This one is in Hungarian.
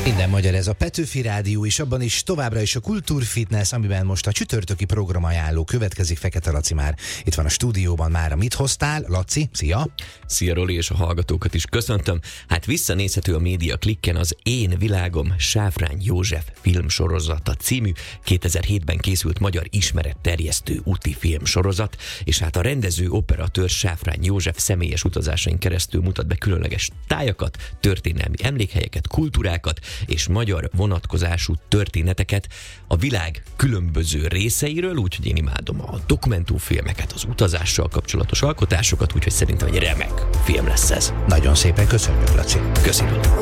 Minden magyar, ez a Petőfi Rádió, és abban is továbbra is a Kultúrfitness, amiben most a csütörtöki programajánló következik. Fekete Laci már itt van a stúdióban. Mára mit hoztál? Laci, szia! Szia Roli, és a hallgatókat is köszöntöm. Hát visszanézhető a Média Klikken az Én világom Sáfrány József filmsorozata című 2007-ben készült magyar ismeretterjesztő úti filmsorozat, és hát a rendező operatőr Sáfrány József személyes utazásain keresztül mutat be különleges tájakat, történelmi emlékhelyeket, kultúrákat és magyar vonatkozású történeteket a világ különböző részeiről, úgyhogy én imádom a dokumentumfilmeket, az utazással kapcsolatos alkotásokat, úgyhogy szerintem egy remek film lesz ez. Nagyon szépen köszönjük, Laci. Köszönöm.